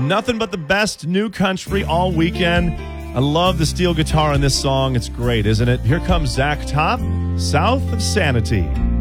Nothing but the best new country all weekend. I love the steel guitar in this song. It's great, isn't it? Here comes Zach Top, South of Sanity.